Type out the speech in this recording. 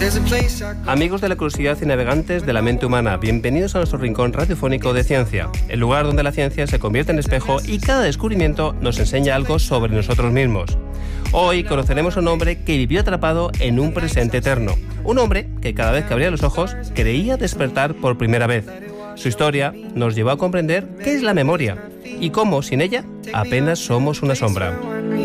Amigos de la curiosidad y navegantes de la mente humana, bienvenidos a nuestro rincón radiofónico de ciencia, el lugar donde la ciencia se convierte en espejo y cada descubrimiento nos enseña algo sobre nosotros mismos. Hoy conoceremos a un hombre que vivió atrapado en un presente eterno, un hombre que cada vez que abría los ojos creía despertar por primera vez. Su historia nos llevó a comprender qué es la memoria y cómo sin ella apenas somos una sombra.